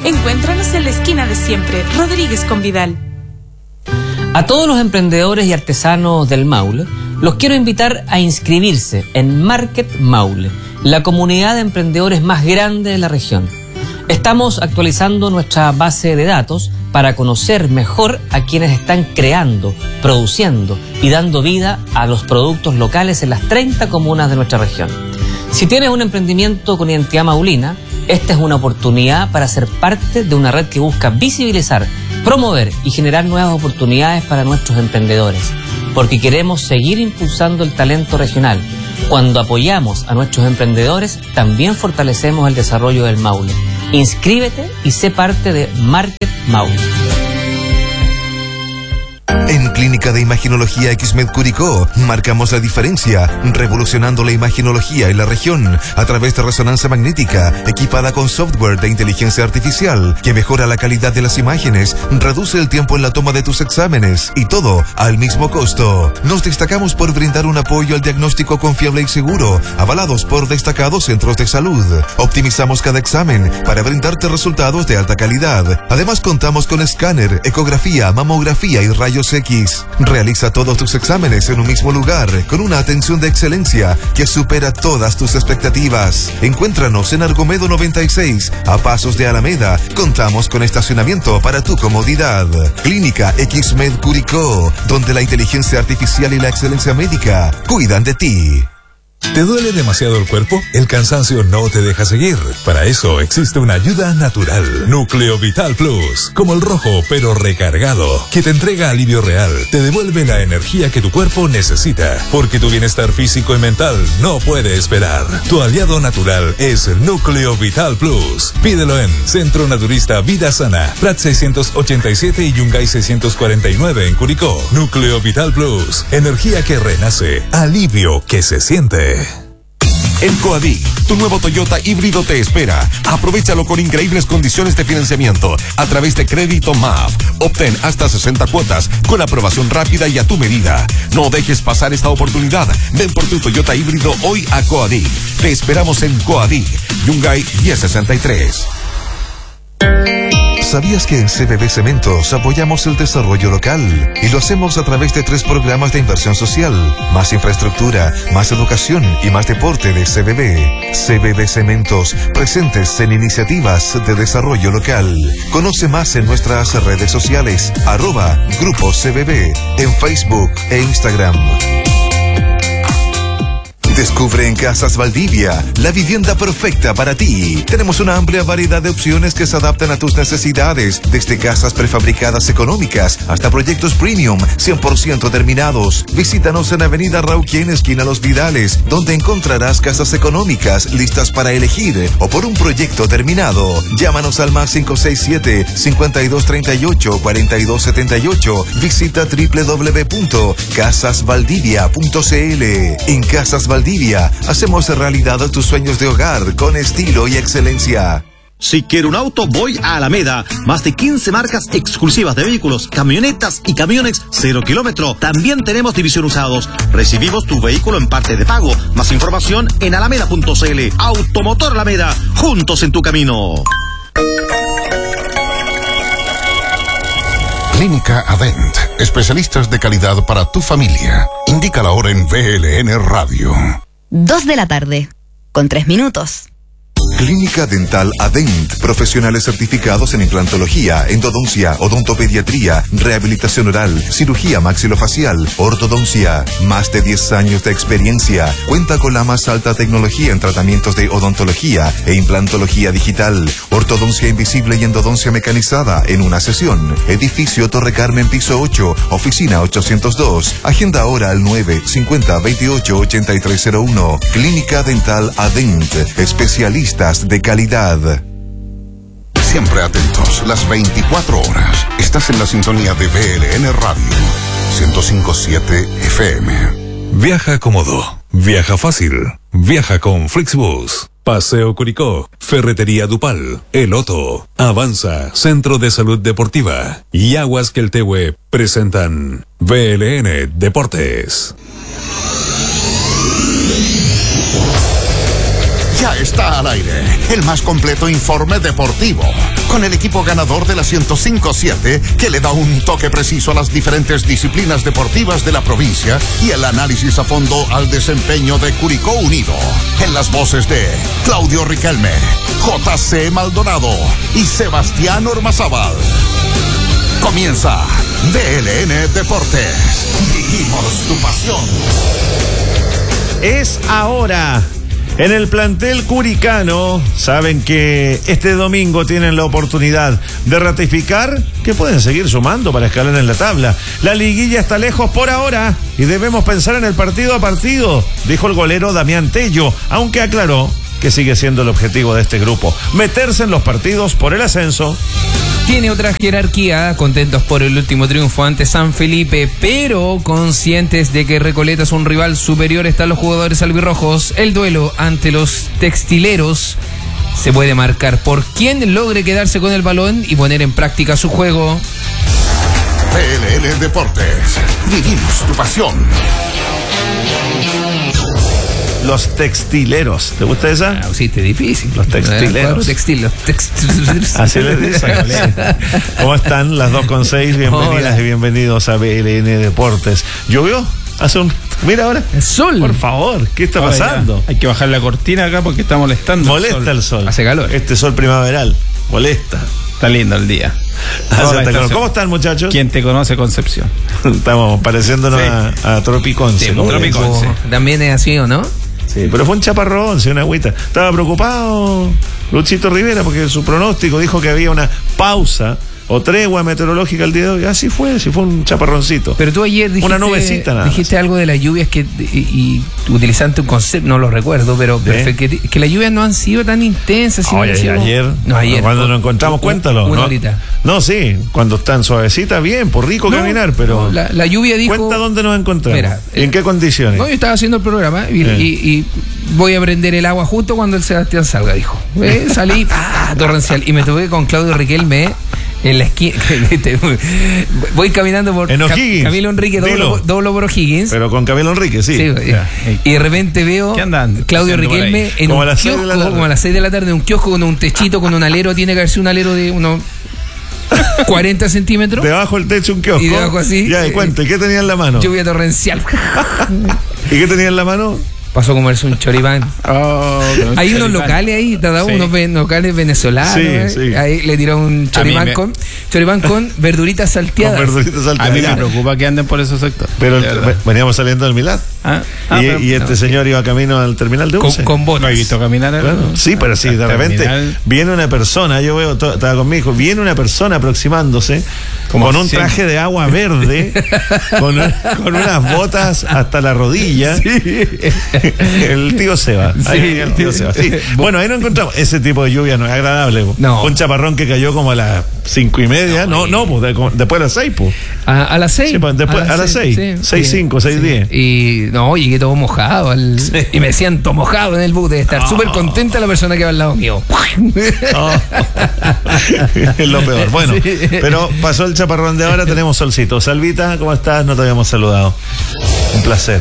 Encuéntranos en la esquina de siempre, Rodríguez con Vidal. A todos los emprendedores y artesanos del Maule, los quiero invitar a inscribirse en Market Maule, la comunidad de emprendedores más grande de la región. Estamos actualizando nuestra base de datos para conocer mejor a quienes están creando, produciendo y dando vida a los productos locales en las 30 comunas de nuestra región. Si tienes un emprendimiento con identidad maulina, esta es una oportunidad para ser parte de una red que busca visibilizar, promover y generar nuevas oportunidades para nuestros emprendedores, porque queremos seguir impulsando el talento regional. Cuando apoyamos a nuestros emprendedores, también fortalecemos el desarrollo del Maule. Inscríbete y sé parte de Market Maule. En Clínica de Imaginología XMED Curicó marcamos la diferencia, revolucionando la imaginología en la región a través de resonancia magnética equipada con software de inteligencia artificial que mejora la calidad de las imágenes, reduce el tiempo en la toma de tus exámenes y todo al mismo costo. Nos destacamos por brindar un apoyo al diagnóstico confiable y seguro, avalados por destacados centros de salud. Optimizamos cada examen para brindarte resultados de alta calidad. Además contamos con escáner, ecografía, mamografía y rayos X. Realiza todos tus exámenes en un mismo lugar, con una atención de excelencia que supera todas tus expectativas. Encuéntranos en Argomedo 96, a pasos de Alameda. Contamos con estacionamiento para tu comodidad. Clínica XMED Curicó, donde la inteligencia artificial y la excelencia médica cuidan de ti. ¿Te duele demasiado el cuerpo? ¿El cansancio no te deja seguir? Para eso existe una ayuda natural. Núcleo Vital Plus, como el rojo pero recargado, que te entrega alivio real, te devuelve la energía que tu cuerpo necesita, porque tu bienestar físico y mental no puede esperar. Tu aliado natural es el Núcleo Vital Plus. Pídelo en Centro Naturista Vida Sana, Prat 687 y Yungay 649 en Curicó. Núcleo Vital Plus, energía que renace, alivio que se siente. En Coadic, tu nuevo Toyota híbrido te espera. Aprovechalo con increíbles condiciones de financiamiento a través de Crédito MAF. Obtén hasta 60 cuotas con aprobación rápida y a tu medida. No dejes pasar esta oportunidad. Ven por tu Toyota híbrido hoy a Coadic. Te esperamos en Coadic, Yungay 1063. ¿Sabías que en CBB Cementos apoyamos el desarrollo local? Y lo hacemos a través de 3 programas de inversión social: más infraestructura, más educación y más deporte de CBB. CBB Cementos, presentes en iniciativas de desarrollo local. Conoce más en nuestras redes sociales, @Grupo CBB, en Facebook e Instagram. Descubre en Casas Valdivia la vivienda perfecta para ti. Tenemos una amplia variedad de opciones que se adaptan a tus necesidades, desde casas prefabricadas económicas hasta proyectos premium 100% terminados. Visítanos en Avenida Rauquén, esquina Los Vidales, donde encontrarás casas económicas listas para elegir o por un proyecto terminado. Llámanos al más 567-5238-4278. Visita www.casasvaldivia.cl. En Casas Valdivia hacemos realidad tus sueños de hogar con estilo y excelencia. Si quiero un auto, voy a Alameda. Más de 15 marcas exclusivas de vehículos, camionetas y camiones 0 kilómetro. También tenemos división usados. Recibimos tu vehículo en parte de pago. Más información en alameda.cl. Automotor Alameda, juntos en tu camino. Clínica Adent, especialistas de calidad para tu familia. Indica la hora en VLN Radio. 2 de la tarde, con 3 minutos. Clínica Dental Adent, profesionales certificados en implantología, endodoncia, odontopediatría, rehabilitación oral, cirugía maxilofacial, ortodoncia. Más de 10 años de experiencia. Cuenta con la más alta tecnología en tratamientos de odontología e implantología digital, ortodoncia invisible y endodoncia mecanizada en una sesión. Edificio Torre Carmen, piso 8, oficina 802. Agenda ahora al 950-28-8301. Clínica Dental Adent, especialistas de calidad. Siempre atentos, las 24 horas. Estás en la sintonía de VLN Radio 105.7 FM. Viaja cómodo, viaja fácil, viaja con Flixbus. Paseo Curicó, Ferretería Dupal, El Otto, Avanza, Centro de Salud Deportiva y Aguas Queltehue presentan VLN Deportes. Ya está al aire el más completo informe deportivo, con el equipo ganador de la 105.7 que le da un toque preciso a las diferentes disciplinas deportivas de la provincia y el análisis a fondo al desempeño de Curicó Unido. En las voces de Claudio Riquelme, JC Maldonado y Sebastián Ormazábal. Comienza DLN Deportes. Vivimos tu pasión. Es ahora. En el plantel curicano, saben que este domingo tienen la oportunidad de ratificar que pueden seguir sumando para escalar en la tabla. La liguilla está lejos por ahora y debemos pensar en el partido a partido, dijo el golero Damián Tello, aunque aclaró que sigue siendo el objetivo de este grupo, meterse en los partidos por el ascenso. Tiene otra jerarquía, contentos por el último triunfo ante San Felipe, pero conscientes de que Recoleta es un rival superior están los jugadores albirrojos. El duelo ante los textileros se puede marcar por quien logre quedarse con el balón y poner en práctica su juego. DLN Deportes, vivimos tu pasión. Los textileros, ¿te gusta esa? Ah, sí, es difícil. Los textileros. Así les dicen. ¿Cómo están? Las 2:06, bienvenidas y bienvenidos a BLN Deportes. ¿Llovió? Hace un... Mira ahora. El sol. Por favor, ¿qué está pasando? Hay que bajar la cortina acá porque está molestando. Molesta el sol. Hace calor. Este sol primaveral. Molesta. Está lindo el día. ¿Cómo están, muchachos? ¿Quién te conoce, Concepción? Estamos pareciéndonos a Tropiconce. Sí, Tropiconce. También es así, ¿o no? Sí, pero fue un chaparrón, sí, una agüita. Estaba preocupado Luchito Rivera porque su pronóstico dijo que había una pausa o tregua meteorológica el día de hoy. Así fue un chaparroncito. Pero tú ayer dijiste, una nubecita nada dijiste algo de las lluvias y utilizaste un concepto, no lo recuerdo, pero que las lluvias no han sido tan intensas. Ayer. Cuando nos encontramos, cuéntalo. Una horita. No, sí, cuando están suavecitas, bien, por rico caminar, pero... La lluvia dijo... Cuenta dónde nos encontramos. Mira, ¿en qué condiciones? No, yo estaba haciendo el programa y voy a prender el agua justo cuando el Sebastián salga, dijo. Salí, torrencial, y me tuve con Claudio Riquelme en la esquina. Voy caminando por Camilo Enrique, doblo por O'Higgins. Pero con Camilo Enrique, sí. Y de repente veo Claudio Riquelme en un kiosco, como a las 6 de la tarde, un kiosco con un techito, con un alero, tiene que haber sido un alero de unos 40 centímetros. Debajo del techo un kiosco. Y debajo así. Ya, y cuente, ¿qué tenía en la mano? Lluvia torrencial. ¿Y qué tenía en la mano? Pasó a comerse un choripán. Hay unos locales ahí, unos locales venezolanos. Sí. Ahí le tiró un choripán con verduritas salteadas. A mí me preocupa que anden por esos sectores. Pero veníamos saliendo del Milad. Y este señor iba camino al terminal de UCE. Con botas. ¿No he visto caminar? Sí, pero sí, de repente viene una persona, yo veo, estaba con mi hijo, viene una persona aproximándose con un traje de agua verde, con unas botas hasta la rodilla. El tío Seba. El tío Seba. Sí. Bueno, ahí no encontramos. Ese tipo de lluvia no es agradable. No. Un chaparrón que cayó como a las 5:30. Pues después a las 6, pues. A las 6. Sí, pues, después a las 6. 6:05, 6:10. Y no, llegué todo mojado. Y me decían todo mojado en el bus. Debe estar súper contenta la persona que va al lado mío. Es lo peor. Bueno, pero pasó el chaparrón de ahora, tenemos solcito. Salvita, ¿cómo estás? No te habíamos saludado. Un placer.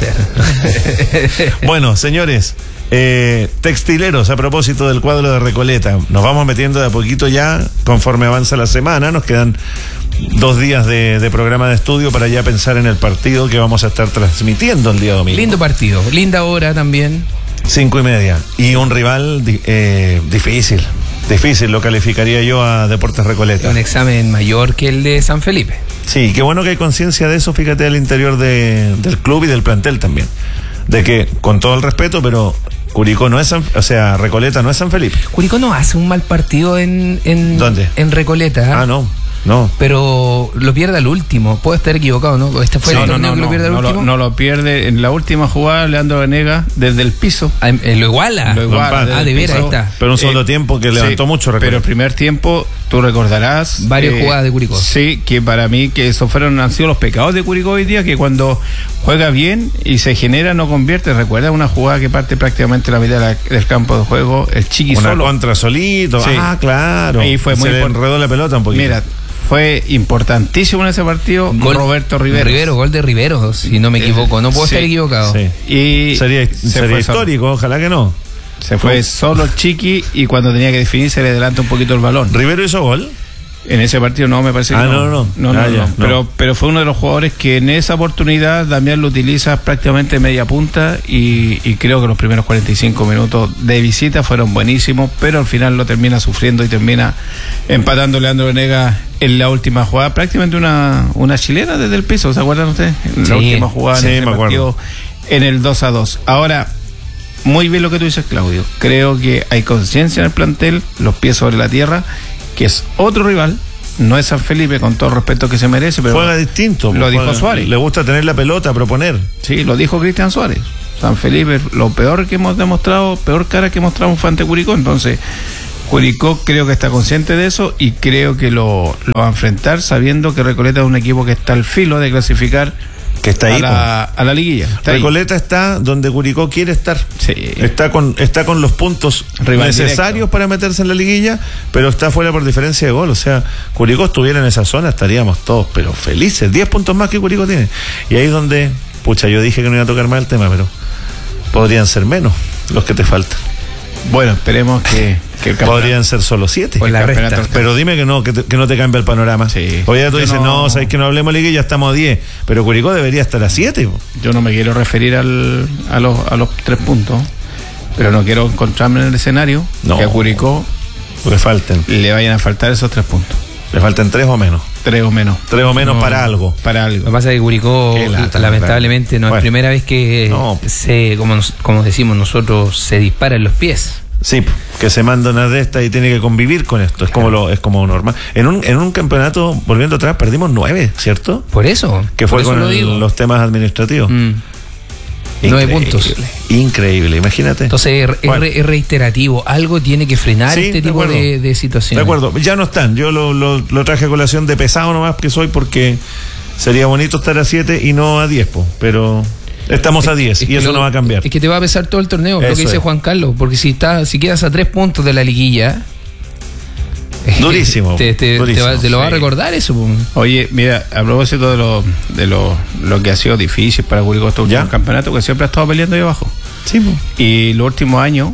Bueno, señores, textileros, a propósito del cuadro de Recoleta, nos vamos metiendo de a poquito ya, conforme avanza la semana, nos quedan 2 días de programa de estudio para ya pensar en el partido que vamos a estar transmitiendo el día domingo. Lindo partido, linda hora también. 5:30. Y un rival difícil, lo calificaría yo a Deportes Recoleta. Un examen mayor que el de San Felipe. Sí, qué bueno que hay conciencia de eso, fíjate, al interior del club y del plantel también. De que, con todo el respeto, pero Curicó no es Recoleta no es San Felipe. Curicó no hace un mal partido en ¿dónde? En Recoleta. No. Pero lo pierde al último. Puedo estar equivocado, ¿no? Este fue el torneo que lo pierde al último. No lo pierde. En la última jugada, Leandro Venegas, desde el piso. Lo iguala. De veras, ahí está. Pero un solo tiempo que levantó mucho. Pero el primer tiempo, tú recordarás. Varias jugadas de Curicó. Sí, que para mí que esos han sido los pecados de Curicó hoy día, que cuando juega bien y se genera, no convierte. Recuerda una jugada que parte prácticamente la mitad del campo de juego, el Chiqui una solo. Contra solito. Sí. Claro. Y fue muy importante. Enredó la pelota un poquito. Mira, fue importantísimo en ese partido. Roberto Rivero. Gol de Rivero, si no me equivoco. No puedo estar equivocado. Sí. Y sería histórico, ojalá que no. Se fue solo el Chiqui y cuando tenía que definir se le adelanta un poquito el balón. ¿Rivero hizo gol? En ese partido no, me parece que no. Pero fue uno de los jugadores que en esa oportunidad Damián lo utiliza prácticamente media punta y creo que los primeros 45 minutos de visita fueron buenísimos, pero al final lo termina sufriendo y termina empatando Leandro Venegas en la última jugada, prácticamente una chilena desde el piso, ¿se acuerdan ustedes? La última jugada en ese partido, en el 2-2. Ahora, muy bien lo que tú dices, Claudio. Creo que hay conciencia en el plantel, los pies sobre la tierra, que es otro rival, no es San Felipe, con todo el respeto que se merece, pero juega distinto. Lo dijo Suárez. Le gusta tener la pelota, proponer. Sí, lo dijo Cristian Suárez. San Felipe, lo peor que hemos demostrado, peor cara que mostramos fue ante Curicó. Entonces, Curicó creo que está consciente de eso y creo que lo va a enfrentar sabiendo que Recoleta es un equipo que está al filo de clasificar, que está ahí a la liguilla. Recoleta está donde Curicó quiere estar. Sí. Está con los puntos necesarios para meterse en la liguilla, pero está fuera por diferencia de gol. O sea, Curicó estuviera en esa zona, estaríamos todos pero felices. 10 puntos más que Curicó tiene. Y ahí es donde, yo dije que no iba a tocar más el tema, pero podrían ser menos los que te faltan. Bueno, esperemos que el podrían ser solo 7. Pues pero dime que no te cambia el panorama. Sí. Hoy ya tú dices, sabes que no hablemos de liguilla, estamos a 10. Pero Curicó debería estar a 7. Yo no me quiero referir a los 3 puntos, pero no quiero encontrarme en el escenario que a Curicó le vayan a faltar esos 3 puntos. Le faltan 3 o menos. 3 o menos. 3 o menos para algo. Lo que pasa es que Curicó, lamentablemente, no es primera vez que como decimos nosotros, se dispara en los pies. Sí, que se manda una de estas y tiene que convivir con esto. Es como normal. En un campeonato, volviendo atrás, perdimos 9, ¿cierto? Por eso. Que fue con los temas administrativos. 9 puntos. Increíble, imagínate. Entonces es reiterativo. Algo tiene que frenar este tipo de situaciones. De acuerdo, ya no están. Yo lo traje a colación de pesado nomás que soy, porque sería bonito estar a 7 y no a 10, pero estamos a 10 y eso no va a cambiar. Es que te va a pesar todo el torneo, lo que dice Juan Carlos, porque si quedas a 3 puntos de la liguilla, durísimo. Te lo va a recordar eso. Oye, mira, a propósito de lo que ha sido difícil para Curicó este último campeonato, que siempre ha estado peleando ahí abajo. Sí, y los últimos años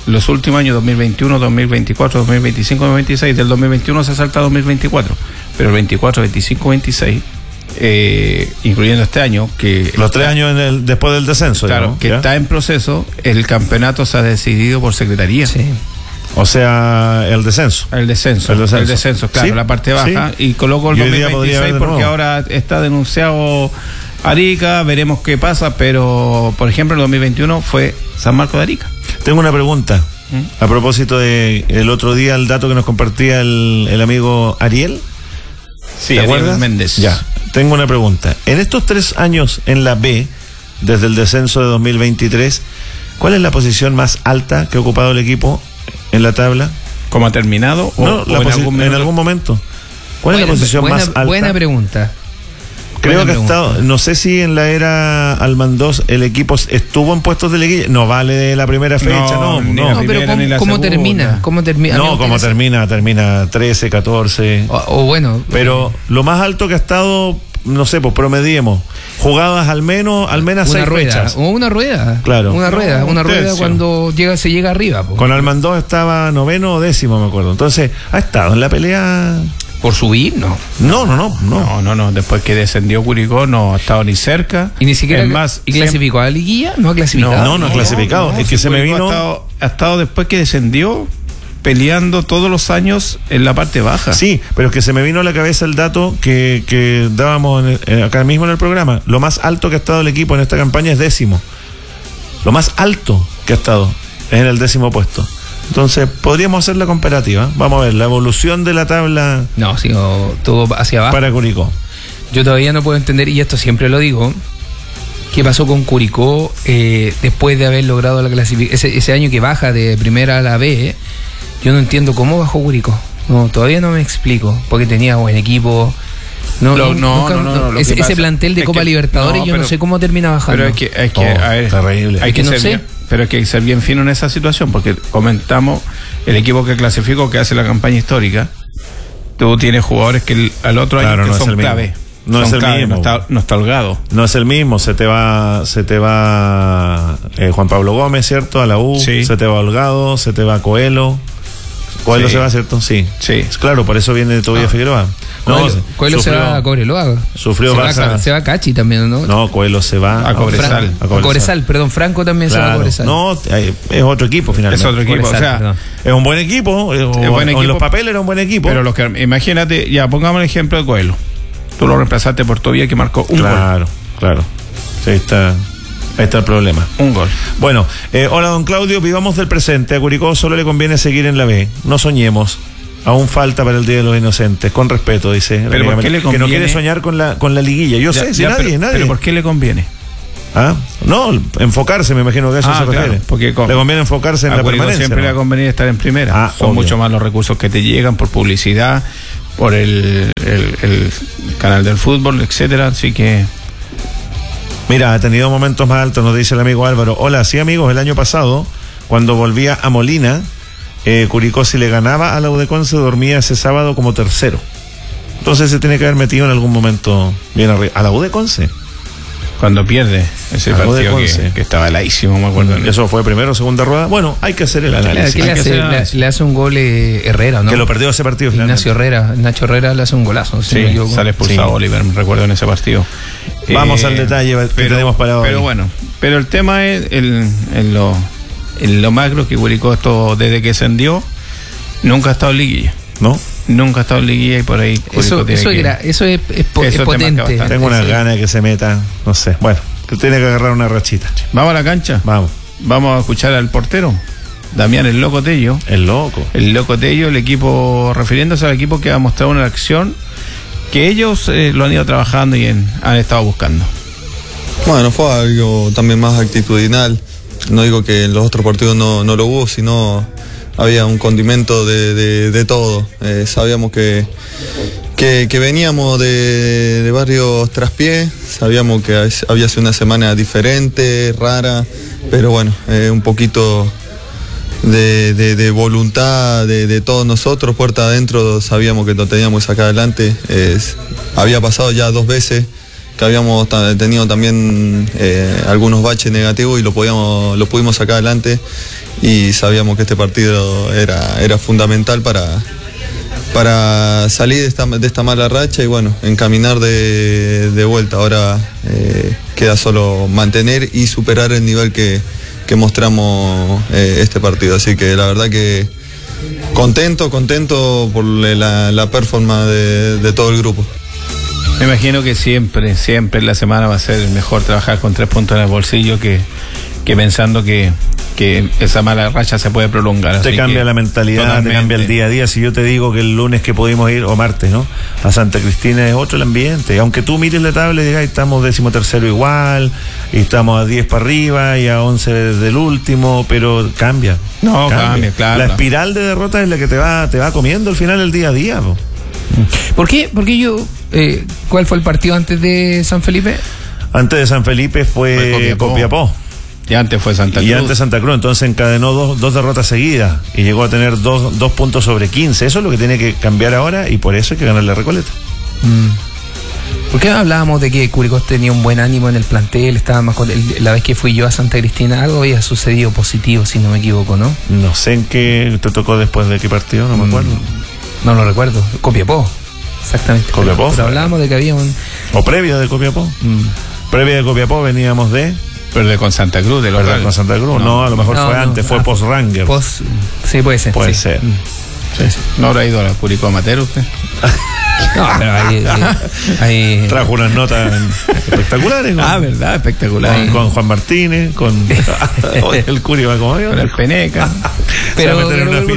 2021, 2024, 2025, 2026, del 2021 se salta 2024, pero el 24, 25, 26, incluyendo este año, que los 3 años después del descenso, claro, digamos, que está en proceso, el campeonato se ha decidido por secretaría. Sí. O sea, el descenso, claro, la parte baja, y coloco el 2026 porque ahora está denunciado Arica, veremos qué pasa, pero por ejemplo el 2021 fue San Marcos de Arica. Tengo una pregunta a propósito de el otro día, el dato que nos compartía el amigo Ariel. Sí, ¿te Ariel acuerdas? Méndez. Ya, tengo una pregunta. En estos 3 años en la B, desde el descenso de 2023, ¿cuál es la posición más alta que ha ocupado el equipo en la tabla? ¿Cómo ha terminado? En algún momento. ¿Cuál es la posición más alta? Buena pregunta. Creo que ha estado, no sé si en la era Almandós el equipo estuvo en puestos de liguilla, no vale de la primera fecha, no. Pero ¿cómo termina? No, como termina 13, 14. O bueno. Pero lo más alto que ha estado, no sé, pues promediemos, jugadas al menos 6 fechas. O una rueda. Claro. Una rueda cuando se llega arriba. Po. Con Almandós estaba 9º o 10º, me acuerdo. Entonces, ha estado en la pelea. ¿Por subir? No. No. Después que descendió Curicó no ha estado ni cerca. Y ni siquiera clasificó a la liguilla. No ha clasificado. No ha clasificado. Es que se me vino. Ha estado después que descendió peleando todos los años en la parte baja. Sí, pero es que se me vino a la cabeza el dato que dábamos acá mismo en el programa. Lo más alto que ha estado el equipo en esta campaña es 10º. Lo más alto que ha estado es en el 10º puesto. Entonces, podríamos hacer la comparativa. Vamos a ver, la evolución de la tabla. No, sigo todo hacia abajo. Para Curicó. Yo todavía no puedo entender, y esto siempre lo digo, qué pasó con Curicó después de haber logrado la clasificación. Ese año que baja de primera a la B, yo no entiendo cómo bajó Curicó. No, todavía no me explico, porque tenía buen equipo. Ese plantel de Copa Libertadores, yo no sé cómo termina bajando. Pero es que a ver, terrible. Hay que no sé. Pero hay que ser bien fino en esa situación, porque comentamos el equipo que clasificó, que hace la campaña histórica. Tú tienes jugadores que al otro año que son clave. No es el mismo. No está holgado. No es el mismo. Se te va Juan Pablo Gómez, ¿cierto? A la U. Sí. Se te va Holgado, se te va Coelho. Coelho se va, ¿cierto? Sí. Claro, por eso viene todavía Figueroa. Coelho se va a Cobreloa. Sufrió baja. Se va a Cachi también, ¿no? No, Coelho se va a Cobresal. A Cobresal, perdón, Franco también se va a Cobresal. No, es otro equipo finalmente. Es otro equipo, Cobresal, es un buen equipo. En los papeles era un buen equipo. Pero imagínate, ya pongamos el ejemplo de Coelho. Tú lo reemplazaste por Tobía, que marcó un gol. Claro. Sí, ahí está el problema. Un gol. Bueno, hola don Claudio, vivamos del presente. A Curicó solo le conviene seguir en la B. No soñemos. Aún falta para el Día de los Inocentes. Con respeto, dice. ¿Pero por qué le conviene? Que no quiere soñar con la liguilla. Yo sé, nadie. ¿Pero por qué le conviene? No, enfocarse, me imagino que a eso se refiere. Claro, porque le conviene enfocarse en la permanencia. Siempre le va a convenir estar en primera. Son mucho más los recursos que te llegan por publicidad, por el canal del fútbol, etcétera. Así que... Mira, ha tenido momentos más altos, nos dice el amigo Álvaro. Hola, sí amigos, el año pasado, cuando volvía a Molina, Curicó, si le ganaba a la UD Conce, dormía ese sábado como tercero. Entonces se tiene que haber metido en algún momento bien arriba. ¿A la UD Conce? Cuando pierde ese partido que estaba heladísimo, me acuerdo. ¿Eso fue primero o segunda rueda? Bueno, hay que hacer el análisis. Le hace un gol Herrera, ¿no? Que lo perdió ese partido finalmente. Nacho Herrera le hace un golazo. Sí, sale expulsado Oliver, me recuerdo, en ese partido. Vamos al detalle que tenemos para hoy. Pero bueno, el tema es en lo macro, que Curicó desde que ascendió nunca ha estado en liguilla. ¿No? Nunca ha estado en liguilla y por ahí eso es potente. Tengo unas ganas de que se meta, no sé, bueno, que tiene que agarrar una rachita. ¿Vamos a la cancha? Vamos a escuchar al portero Damián el Loco Tello. El Loco Tello, el equipo, refiriéndose al equipo que ha mostrado una acción que ellos lo han ido trabajando y han estado buscando. Bueno, fue algo también más actitudinal. No digo que en los otros partidos no lo hubo, sino había un condimento de todo. Sabíamos que veníamos de varios traspiés, sabíamos que había sido una semana diferente, rara, pero bueno, un poquito de voluntad de todos nosotros, puerta adentro, sabíamos que lo teníamos que sacar adelante. Había pasado ya 2 veces que habíamos tenido también algunos baches negativos y lo pudimos sacar adelante, y sabíamos que este partido era fundamental para salir de esta mala racha y bueno, encaminar de vuelta. Ahora queda solo mantener y superar el nivel que mostramos este partido, así que la verdad que contento por la performance de todo el grupo. Me imagino que siempre en la semana va a ser mejor trabajar con 3 puntos en el bolsillo que pensando que esa mala racha se puede prolongar. Te cambia la mentalidad, totalmente. Te cambia el día a día. Si yo te digo que el lunes que pudimos ir, o martes, ¿no?, a Santa Cristina, es otro el ambiente. Aunque tú mires la tabla y digas, estamos 13º igual, y estamos a 10 para arriba y a 11 desde el último, pero cambia. Cambia, claro. La espiral de derrotas es la que te va comiendo al final el día a día, po. ¿Por qué cuál fue el partido antes de San Felipe? Antes de San Felipe fue Copiapó. Y antes fue Santa Cruz. Y antes Santa Cruz, entonces encadenó dos derrotas seguidas y llegó a tener 2 puntos sobre 15. Eso es lo que tiene que cambiar ahora, y por eso hay que ganar la Recoleta. ¿Por qué hablábamos de que Curicó tenía un buen ánimo en el plantel? Estaba más la vez que fui yo a Santa Cristina, algo había sucedido positivo, si no me equivoco, ¿no? No sé en qué te tocó después de qué partido, no me acuerdo. No lo recuerdo. Copiapó. Exactamente. Copiapó. Pero hablábamos de que había o previa de Copiapó. Previa de Copiapó veníamos de... Perder con Santa Cruz, de local. Con Santa Cruz, no, a lo mejor fue antes, fue post-Ranger. Sí, puede ser. Puede ser. Sí. ¿No habrá ido a la Curicó Amateur usted? No, pero ahí trajo unas notas espectaculares. ¿Verdad? Espectacular. Con Juan Martínez, con el Curi va como yo. Con el Peneca. Pero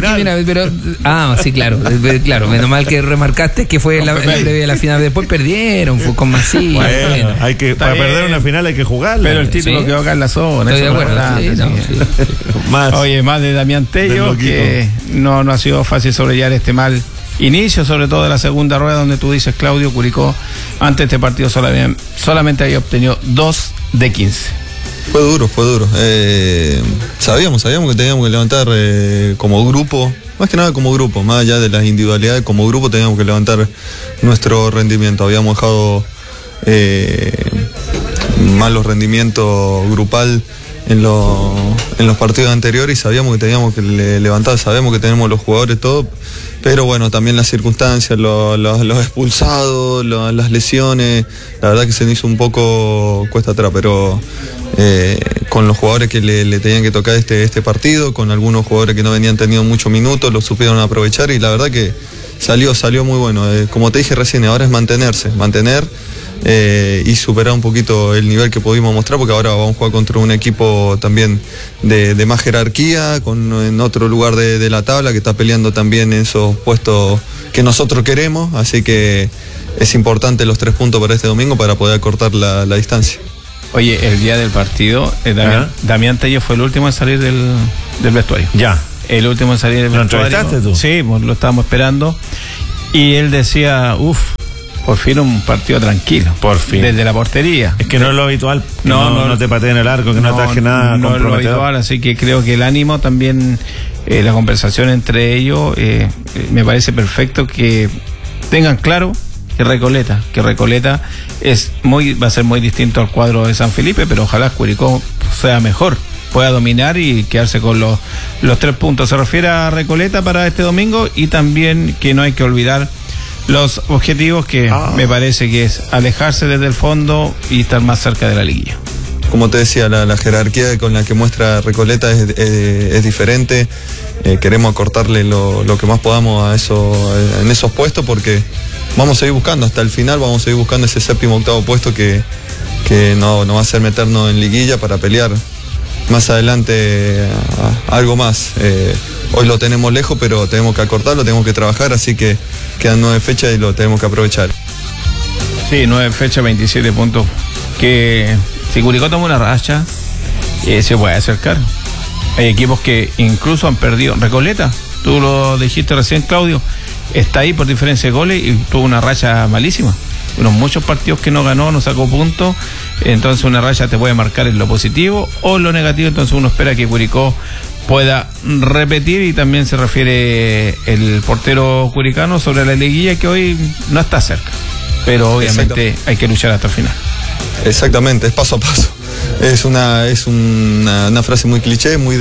sí, claro, menos mal que remarcaste que fue la previa de la final, después perdieron, fue con Masí. Bueno, para perder una final hay que jugarla. Pero el título quedó acá en la zona. Estoy de acuerdo. Más de Damián Tello, que no ha sido fácil sobrellevar este mal inicio, sobre todo de la segunda rueda, donde tú dices, Claudio, Curicó antes de este partido solamente había obtenido 2 de 15. Fue duro. Sabíamos que teníamos que levantar como grupo, más que nada como grupo, más allá de las individualidades, como grupo teníamos que levantar nuestro rendimiento. Habíamos dejado malos rendimientos grupal en los partidos anteriores y sabíamos que teníamos que levantar, sabemos que tenemos los jugadores todo, pero bueno, también las circunstancias, los expulsados, las lesiones, la verdad que se me hizo un poco cuesta atrás, pero con los jugadores que le tenían que tocar este partido, con algunos jugadores que no venían teniendo muchos minutos, lo supieron aprovechar y la verdad que salió muy bueno. Como te dije recién, ahora es mantener y superar un poquito el nivel que pudimos mostrar, porque ahora vamos a jugar contra un equipo también de más jerarquía, en otro lugar de la tabla, que está peleando también en esos puestos que nosotros queremos, así que es importante los 3 puntos para este domingo para poder acortar la distancia. Oye, el día del partido, Damián Tello fue el último en salir del vestuario. Ya. El último en salir del vestuario. ¿Lo entrevistaste tú? Sí, lo estábamos esperando. Y él decía, por fin un partido tranquilo. Por fin. Desde la portería. Es que no es lo habitual. No te pateen el arco, que no ataje nada. No es lo habitual, así que creo que el ánimo también, la conversación entre ellos, me parece perfecto que tengan claro que Recoleta va a ser muy distinto al cuadro de San Felipe, pero ojalá Curicó sea mejor, pueda dominar y quedarse con los 3 puntos. Se refiere a Recoleta para este domingo y también que no hay que olvidar los objetivos que me parece que es alejarse desde el fondo y estar más cerca de la liguilla. Como te decía, la jerarquía con la que muestra Recoleta es diferente. Queremos acortarle lo que más podamos en esos puestos, porque vamos a seguir buscando hasta el final, vamos a seguir buscando ese 7º, 8º puesto que no va a ser meternos en liguilla para pelear más adelante algo más. Hoy lo tenemos lejos, pero tenemos que acortarlo, tenemos que trabajar, así que quedan 9 fechas y lo tenemos que aprovechar. Sí, 9 fechas, 27 puntos. Que si Curicó toma una racha, se puede acercar. Hay equipos que incluso han perdido. Recoleta, tú lo dijiste recién, Claudio, está ahí por diferencia de goles y tuvo una racha malísima. Muchos partidos que no ganó, no sacó puntos, entonces una racha te puede marcar en lo positivo o en lo negativo, entonces uno espera que Curicó pueda repetir. Y también se refiere el portero curicano sobre la liguilla, que hoy no está cerca, pero obviamente hay que luchar hasta el final. Exactamente, es paso a paso. Es una frase muy cliché, muy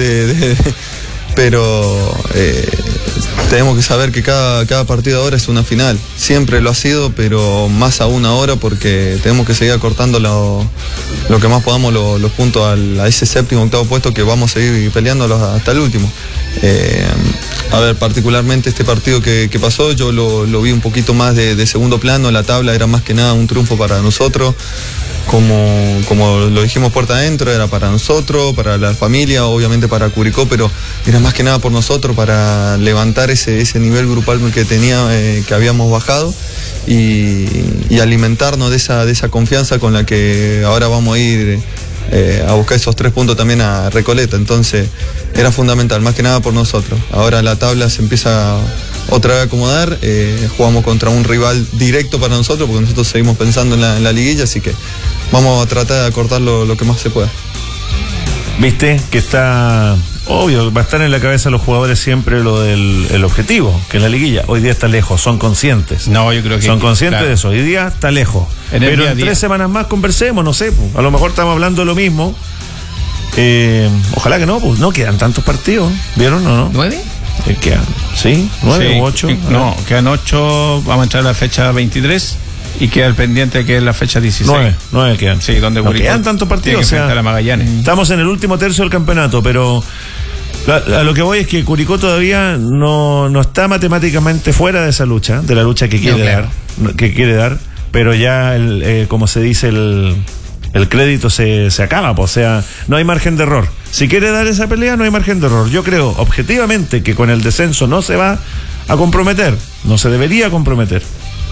pero tenemos que saber que cada partido ahora es una final. Siempre lo ha sido, pero más aún ahora, porque tenemos que seguir acortando lo que más podamos los puntos a ese 7º, 8º puesto, que vamos a seguir peleando hasta el último. A ver, particularmente este partido que pasó, yo lo vi un poquito más de segundo plano. La tabla era más que nada un triunfo para nosotros. Como lo dijimos puerta adentro, era para nosotros, para la familia, obviamente para Curicó, pero era más que nada por nosotros, para levantar ese nivel grupal que habíamos bajado y alimentarnos de esa confianza con la que ahora vamos a ir a buscar esos 3 puntos también a Recoleta. Entonces era fundamental, más que nada por nosotros. Ahora la tabla se empieza otra vez a acomodar, jugamos contra un rival directo para nosotros, porque nosotros seguimos pensando en la liguilla, así que vamos a tratar de acortar lo que más se pueda. Viste que está obvio, va a estar en la cabeza de los jugadores siempre lo del objetivo, que es la liguilla. Hoy día está lejos, son conscientes. No, yo creo que son conscientes de eso. Hoy día está lejos. Pero en 3 semanas más conversemos, no sé, a lo mejor estamos hablando de lo mismo. Ojalá que no, pues no quedan tantos partidos, ¿vieron o no? 9. Quedan, ¿sí? 9 u 8. No, quedan 8, vamos a entrar a la fecha 23 y queda el pendiente, que es la fecha 16. 9 quedan. Sí, donde no quedan tantos partidos. A Magallanes. Estamos en el último tercio del campeonato, pero a lo que voy es que Curicó todavía no está matemáticamente fuera de esa lucha, de la lucha que quiere dar, pero ya como se dice, el crédito se acaba, o sea, no hay margen de error. Si quiere dar esa pelea, no hay margen de error. Yo creo objetivamente que con el descenso no se va a comprometer, no se debería comprometer.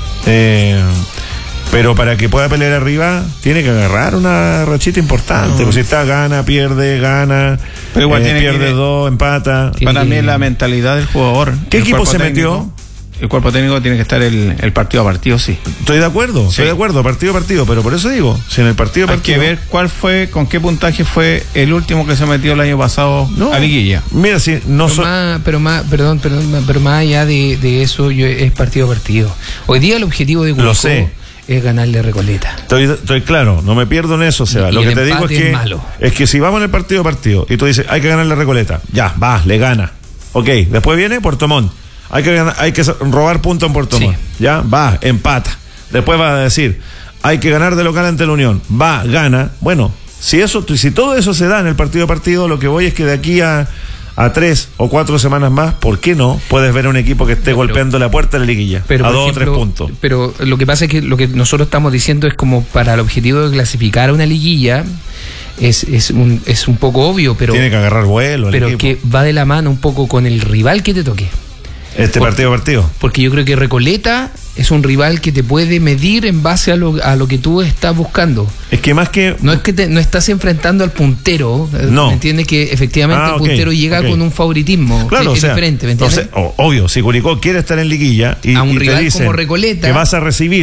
Pero para que pueda pelear arriba, tiene que agarrar una rachita importante. Pues si está, gana, pierde, gana, pero igual pierde 2, empata. Para mí es la mentalidad del jugador. ¿Qué equipo se metió? El cuerpo técnico tiene que estar el partido a partido, sí. Estoy de acuerdo, partido a partido, pero por eso digo, si en el partido a partido... Hay que ver con qué puntaje fue el último que se metió el año pasado a liguilla. Mira, si no pero más allá de eso, es partido a partido. Hoy día el objetivo de Curicó es ganarle a Recoleta. Estoy claro, no me pierdo en eso, Seba. Lo que te digo es que si vamos en el partido a partido y tú dices, hay que ganarle a Recoleta, ya, va, le gana. Ok, después viene Puerto Montt. Hay que robar puntos en Puerto Montt. Ya, va, empata. Después va a decir, hay que ganar de local ante la Unión. Va, gana. Bueno, si todo eso se da en el partido a partido, lo que voy es que de aquí a 3 o 4 semanas más, ¿por qué no puedes ver a un equipo que esté golpeando la puerta de la liguilla? A 2 o 3 puntos. Pero lo que pasa es que lo que nosotros estamos diciendo es como para el objetivo de clasificar a una liguilla. Es un poco obvio, pero tiene que agarrar vuelo. Pero que va de la mano un poco con el rival que te toque. Partido a partido. Porque yo creo que Recoleta es un rival que te puede medir en base a lo que tú estás buscando. Es que más que... No es que no estás enfrentando al puntero. No. ¿Me entiendes? Que efectivamente el puntero llega con un favoritismo. Claro, es diferente, ¿me entiendes? Obvio, si Curicó quiere estar en liguilla y a un y rival te dicen como Recoleta, que vas a recibir